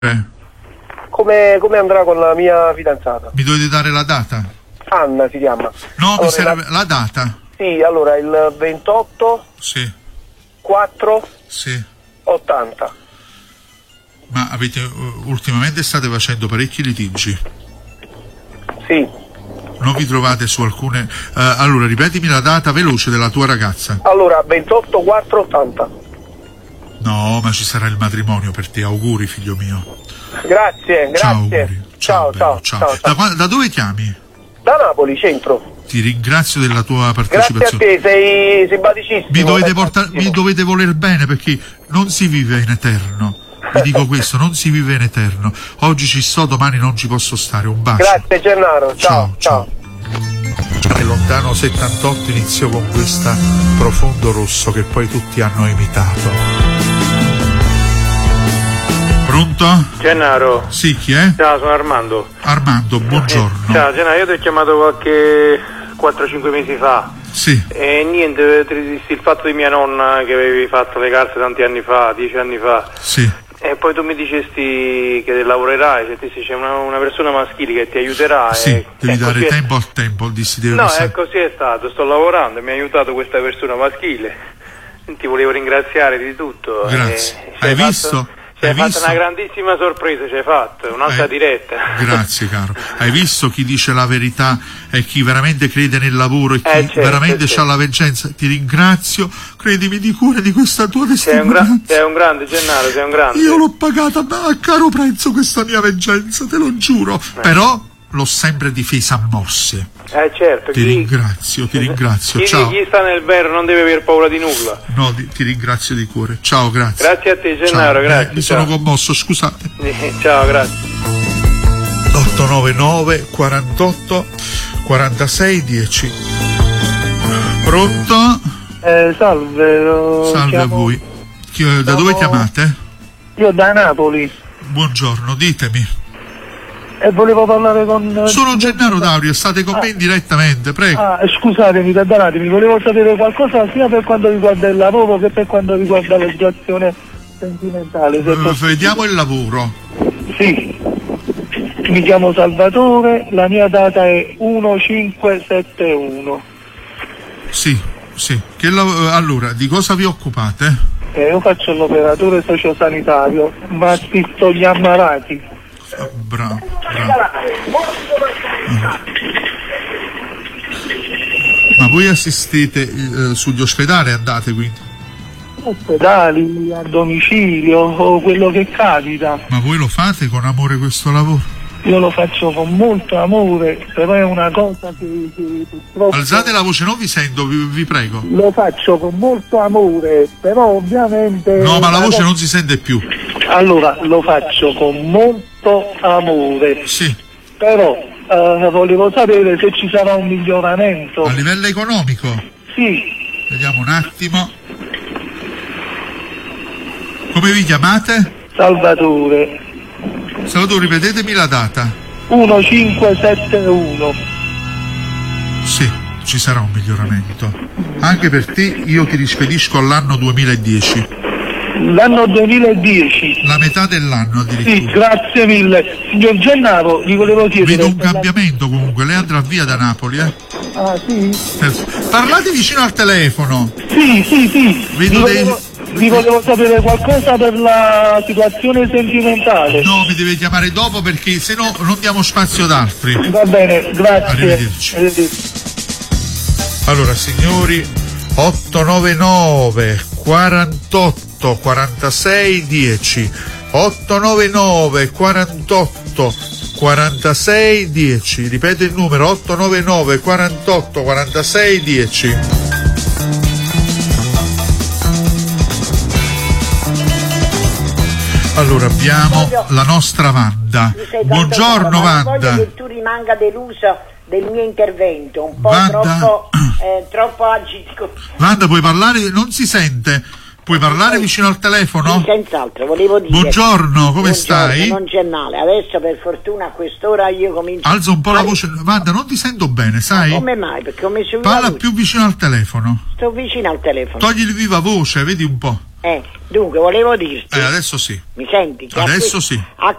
Come andrà con la mia fidanzata? Mi dovete dare la data? Anna si chiama. No, allora, mi serve la data. Sì, allora il 28 sì. 4 sì. 80. Ma ultimamente state facendo parecchi litigi? Sì. Non vi trovate su alcune... allora, ripetimi la data veloce della tua ragazza. Allora, 28 4 80. No, ma ci sarà il matrimonio per te. Auguri, figlio mio. Grazie. Ciao, auguri. Ciao. Da dove chiami? Da Napoli, centro. Ti ringrazio della tua partecipazione. Grazie a te, sei simpaticissimo. Mi dovete voler bene, perché non si vive in eterno. Vi dico questo, non si vive in eterno. Oggi ci sto, domani non ci posso stare. Un bacio. Grazie Gennaro, ciao. Nel lontano 78 iniziò con questa Profondo Rosso che poi tutti hanno imitato. Pronto? Gennaro. Sì, chi è? Ciao, sono Armando. Armando, buongiorno. Ciao Gennaro, io ti ho chiamato qualche 4-5 mesi fa. Sì. E niente, ti dissi il fatto di mia nonna che avevi fatto le calze tanti anni fa, 10 anni fa. Sì. E poi tu mi dicesti che lavorerai, c'è una persona maschile che ti aiuterà. Sì, devi dare tempo al tempo, No, così è stato, sto lavorando e mi ha aiutato questa persona maschile. Ti volevo ringraziare di tutto. Grazie. Hai visto? Ci hai fatto una grandissima sorpresa, ci hai fatto, un'altra diretta. Grazie caro. Hai visto chi dice la verità e chi veramente crede nel lavoro e chi veramente ha la vengeanza? Ti ringrazio, credimi di cuore di questa tua testimonianza. Sei un grande Gennaro, sei un grande. Io l'ho pagata a caro prezzo questa mia vengeanza, te lo giuro. Però l'ho sempre difesa a morse. Certo. Ti ringrazio. Ciao. Chi sta nel vero non deve aver paura di nulla. No, ti ringrazio di cuore. Ciao, grazie. Grazie a te Gennaro, grazie. Mi sono commosso, scusate. Ciao, grazie. 899 48 46 10. Pronto? Salve. Salve a voi. Da dove chiamate? Io da Napoli. Buongiorno, ditemi. E volevo parlare con... Sono Gennaro Daurio, state con me direttamente, prego. Scusatemi, perdonatemi, volevo sapere qualcosa sia per quanto riguarda il lavoro che per quanto riguarda la situazione sentimentale. Vediamo il lavoro. Sì. Mi chiamo Salvatore, la mia data è 1571. Sì. Allora, di cosa vi occupate? Io faccio l'operatore sociosanitario, ma assisto gli ammalati. Bravo. Ma voi assistete sugli ospedali, andate quindi? Ospedali, a domicilio o quello che capita. Ma voi lo fate con amore questo lavoro? Io lo faccio con molto amore, però è una cosa che purtroppo... Alzate la voce, non vi sento, vi prego. Lo faccio con molto amore, però ovviamente... No, ma la voce non si sente più. Allora, lo faccio con molto amore. Sì. Però volevo sapere se ci sarà un miglioramento. A livello economico? Sì. Vediamo un attimo. Come vi chiamate? Salvatore, ripetemi la data. 1571. Sì, ci sarà un miglioramento. Anche per te io ti rispedisco all'anno 2010. L'anno 2010. La metà dell'anno addirittura. Sì, grazie mille. Signor Gennaro, vi volevo chiedere... Vedo un cambiamento comunque, lei andrà via da Napoli, eh? Ah, sì? Parlate vicino al telefono. Sì. Vi volevo sapere qualcosa per la situazione sentimentale. No, mi deve chiamare dopo perché se no non diamo spazio ad altri. Va bene, grazie. Arrivederci. Allora, signori, 899 48 46 10. 899 48 46 10. Ripeto il numero: 899 48 46 10. Allora abbiamo la nostra Wanda. Buongiorno Wanda. Voglio che tu rimanga deluso del mio intervento, un po' Wanda, troppo agito. Wanda, puoi parlare? Non si sente. Puoi parlare vicino al telefono? Sì, senz'altro, volevo dire. Buongiorno, come stai? Non c'è male, adesso per fortuna a quest'ora io comincio. Alza un po' la voce. Wanda, non ti sento bene, sai? Ma come mai? Perché ho messo Parla più vicino al telefono. Sto vicino al telefono. Togli il viva voce, vedi un po'. Dunque, volevo dirti. Adesso sì. Mi senti? Adesso sì. A